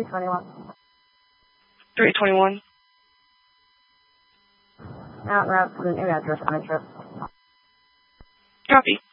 321. 321. Out and route to the new address on interest. Copy.